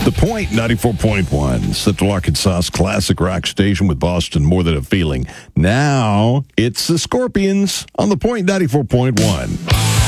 The Point 94.1, Central Arkansas's classic rock station with Boston More Than a Feeling. Now it's the Scorpions on The Point 94.1.